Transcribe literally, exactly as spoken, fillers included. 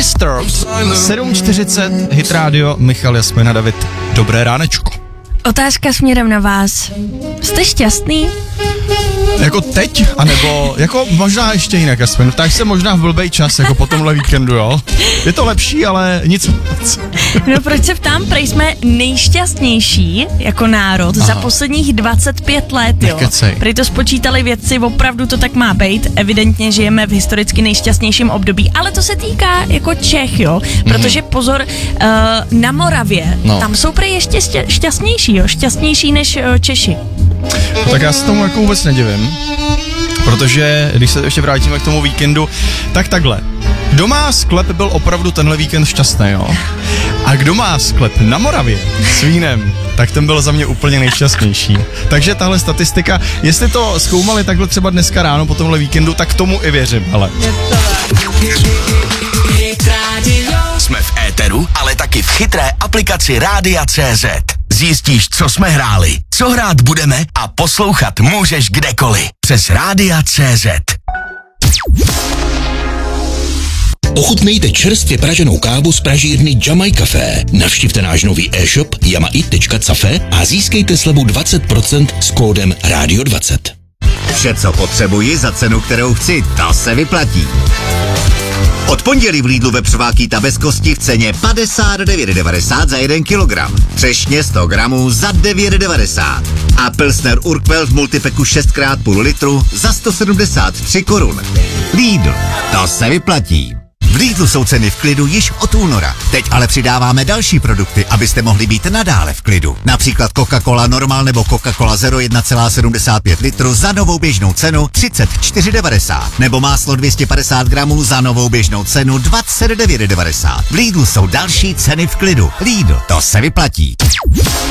Disturbed. sedm čtyřicet, Hit Radio, Michal, Jasmina, David. Dobré ránečko. Otázka směrem na vás. Jste šťastný? Jako teď? A nebo jako možná ještě jinak, Jasmin. Tak se možná v blbej čas, jako po tomhle víkendu, jo? Je to lepší, ale nic moc. No proč se ptám, prej jsme nejšťastnější jako národ Aha. za posledních dvacet pět let, jo? Nekecej. Prej to spočítali vědci, opravdu to tak má být. Evidentně žijeme v historicky nejšťastnějším období, ale to se týká jako Čech, jo? Protože pozor, uh, na Moravě, no. tam jsou prej ještě šťa- šťastnější, jo? Šťastnější než uh, Češi. No tak já se tomu jako vůbec nedivím, protože když se ještě vrátíme k tomu víkendu, tak takhle. Kdo má sklep, byl opravdu tenhle víkend šťastný, jo? A kdo má sklep na Moravě s vínem, tak ten byl za mě úplně nejšťastnější. Takže tahle statistika, jestli to zkoumali takhle třeba dneska ráno po tomhle víkendu, tak tomu i věřím, ale... Jsme v éteru, ale taky v chytré aplikaci Rádia tečka cé zet. Zjistíš, co jsme hráli, co hrát budeme a poslouchat můžeš kdekoliv. Přes Rádia tečka cé zet. Ochutnejte čerstvě praženou kávu z pražírny Jamaj Café. Navštivte náš nový e-shop jamai tečka cafe a získejte slevu dvacet procent s kódem rádio dvacet. Vše, co potřebuji za cenu, kterou chci, to se vyplatí. Od pondělí v Lidlu vepřová ta bez kosti v ceně padesát devět devadesát za jeden kilogram. Třešně sto gramů za devět devadesát. A Pilsner Urquell v multipeku šest krát půl litru za sto sedmdesát tři korun. Lidl, to se vyplatí. V Lidlu jsou ceny v klidu již od února. Teď ale přidáváme další produkty, abyste mohli být nadále v klidu. Například Coca-Cola Normal nebo Coca-Cola Zero jedna celá sedmdesát pět litru za novou běžnou cenu třicet čtyři devadesát. Nebo máslo dvě stě padesát gramů za novou běžnou cenu dvacet devět devadesát. V Lidlu jsou další ceny v klidu. Lidl, to se vyplatí.